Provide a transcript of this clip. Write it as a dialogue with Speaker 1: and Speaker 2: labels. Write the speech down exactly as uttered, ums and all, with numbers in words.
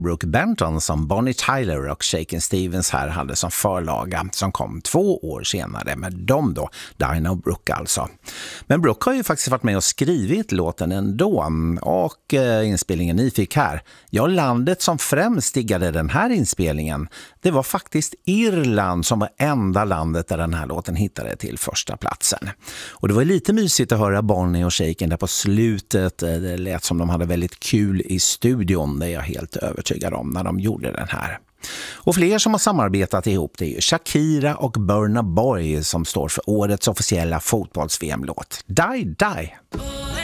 Speaker 1: Brooke Benton som Bonnie Tyler och Shakin' Stevens här hade som förlaga, som kom två år senare med dem då, Dinah och Brooke alltså. Men Brooke har ju faktiskt varit med och skrivit låten ändå, och eh, inspelningen ni fick här, ja, landet som främst diggade den här inspelningen, det var faktiskt Irland som var enda landet där den här låten hittade till första platsen. Och det var lite mysigt att höra Bonnie och Shakin' där på slutet. Det lät som de hade väldigt kul i studion, det är jag helt övertygad om, när de gjorde den här. Och fler som har samarbetat ihop, det är ju Shakira och Burna Boy som står för årets officiella fotbolls-V M-låt Die Die.